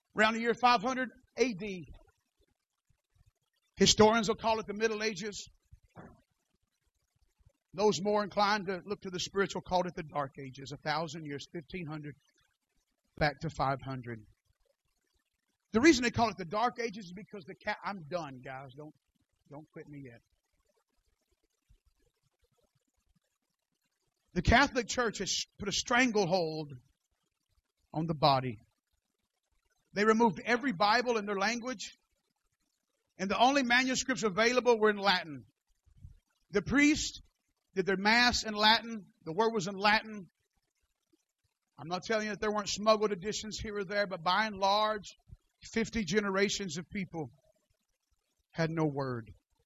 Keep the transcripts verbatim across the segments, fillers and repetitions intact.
Around the year five hundred A D, historians will call it the Middle Ages. Those more inclined to look to the spiritual called it the Dark Ages. A thousand years, fifteen hundred back to five hundred. The reason they call it the Dark Ages is because the cat. I'm done, guys. Don't don't quit me yet. The Catholic Church has put a stranglehold on the body. They removed every Bible in their language, and the only manuscripts available were in Latin. The priests did their Mass in Latin. The word was in Latin. I'm not telling you that there weren't smuggled editions here or there, but by and large, fifty generations of people had no word.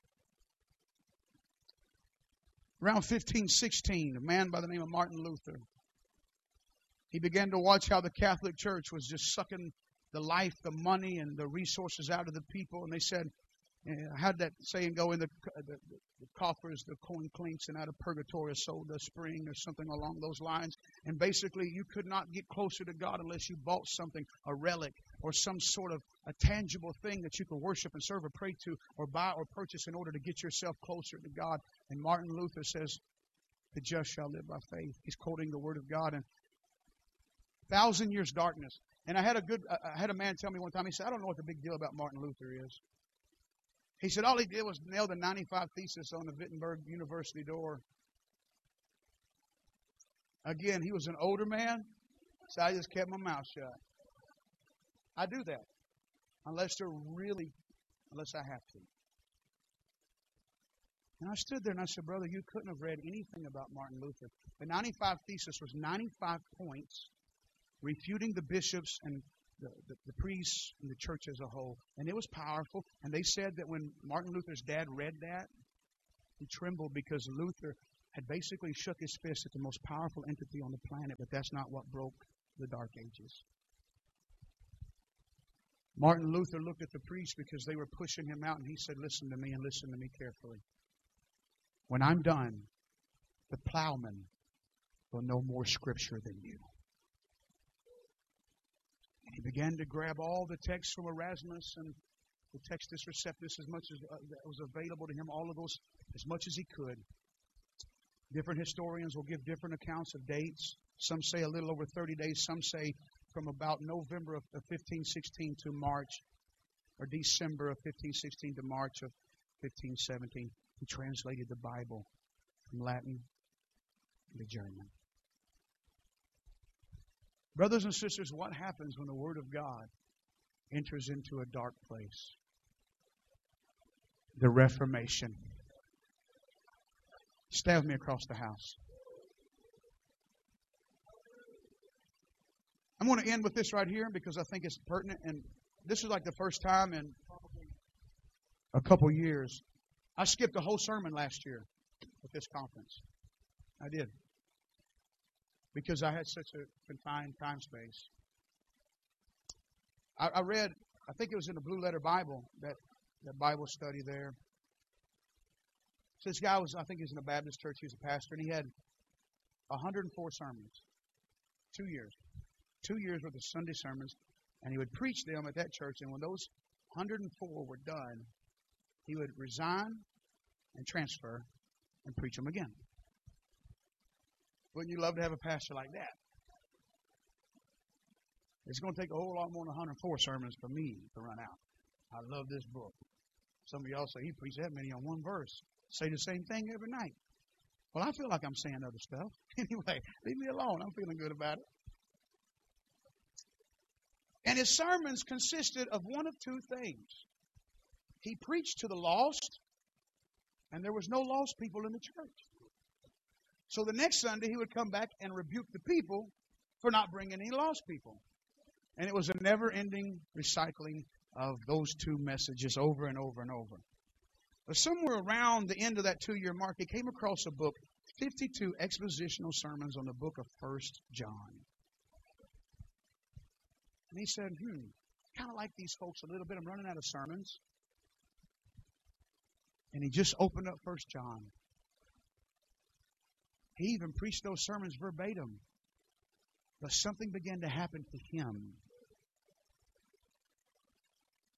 Around fifteen sixteen, a man by the name of Martin Luther, he began to watch how the Catholic Church was just sucking the life, the money, and the resources out of the people. And they said, how'd that saying go? In the, the, the coffers, the coin clinks, and out of purgatory a soul does spring, or something along those lines. And basically, you could not get closer to God unless you bought something, a relic, or some sort of a tangible thing that you could worship and serve or pray to, or buy or purchase in order to get yourself closer to God. And Martin Luther says, the just shall live by faith. He's quoting the Word of God. And thousand years darkness. And I had a good, I had a man tell me one time, he said, I don't know what the big deal about Martin Luther is. He said all he did was nail the ninety-five Thesis on the Wittenberg University door. Again, he was an older man, so I just kept my mouth shut. I do that. Unless they're really, unless I have to. And I stood there and I said, brother, you couldn't have read anything about Martin Luther. The ninety-five Thesis was ninety-five points refuting the bishops and the, the, the priests and the church as a whole. And it was powerful. And they said that when Martin Luther's dad read that, he trembled because Luther had basically shook his fist at the most powerful entity on the planet, but that's not what broke the Dark Ages. Martin Luther looked at the priests because they were pushing him out, and he said, listen to me and listen to me carefully. When I'm done, the plowman will know more Scripture than you. And he began to grab all the texts from Erasmus and the Textus Receptus as much as uh, that was available to him, all of those as much as he could. Different historians will give different accounts of dates. Some say a little over thirty days. Some say from about November of fifteen sixteen to March, or December of fifteen sixteen to March of fifteen seventeen. He translated the Bible from Latin into German. Brothers and sisters, what happens when the Word of God enters into a dark place? The Reformation. Stay with me across the house. I'm going to end with this right here because I think it's pertinent. And this is like the first time in probably a couple years. I skipped a whole sermon last year at this conference. I did. Because I had such a confined time space. I, I read, I think it was in the Blue Letter Bible, that, that Bible study there. So this guy was, I think he was in a Baptist church, he was a pastor, and he had one hundred four sermons. Two years. Two years worth of Sunday sermons. And he would preach them at that church, and when those one hundred four were done, he would resign and transfer and preach them again. Wouldn't you love to have a pastor like that? It's going to take a whole lot more than one hundred four sermons for me to run out. I love this book. Some of y'all say, he preached that many on one verse. Say the same thing every night. Well, I feel like I'm saying other stuff. Anyway, leave me alone. I'm feeling good about it. And his sermons consisted of one of two things. He preached to the lost, and there was no lost people in the church. So the next Sunday, he would come back and rebuke the people for not bringing any lost people. And it was a never-ending recycling of those two messages over and over and over. But somewhere around the end of that two-year mark, he came across a book, fifty-two expositional sermons on the book of First John. And he said, hmm, kind of like these folks a little bit. I'm running out of sermons. And he just opened up First John. He even preached those sermons verbatim. But something began to happen to him.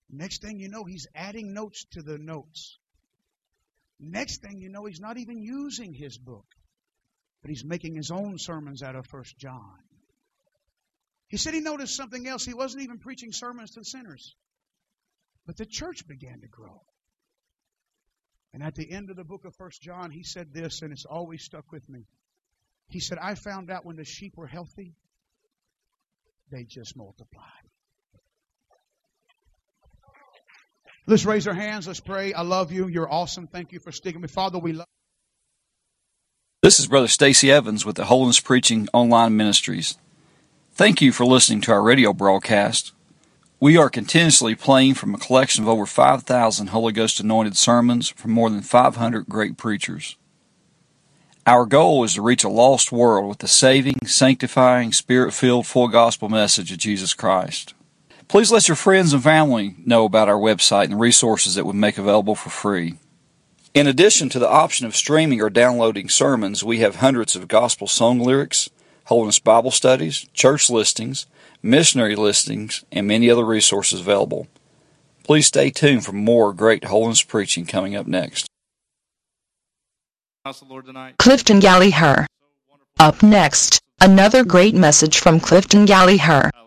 Next thing you know, he's adding notes to the notes. Next thing you know, he's not even using his book, but he's making his own sermons out of First John. He said he noticed something else. He wasn't even preaching sermons to sinners, but the church began to grow. And at the end of the book of First John, he said this, and it's always stuck with me. He said, I found out when the sheep were healthy, they just multiplied. Let's raise our hands. Let's pray. I love you. You're awesome. Thank you for sticking with me. Father, we love you. This is Brother Stacy Evans with the Holiness Preaching Online Ministries. Thank you for listening to our radio broadcast. We are continuously playing from a collection of over five thousand Holy Ghost anointed sermons from more than five hundred great preachers. Our goal is to reach a lost world with the saving, sanctifying, Spirit-filled, full gospel message of Jesus Christ. Please let your friends and family know about our website and resources that we make available for free. In addition to the option of streaming or downloading sermons, we have hundreds of gospel song lyrics, Holiness Bible studies, church listings, missionary listings, and many other resources available. Please stay tuned for more great holiness preaching coming up next. Clifton Gallagher. Up next, another great message from Clifton Gallagher.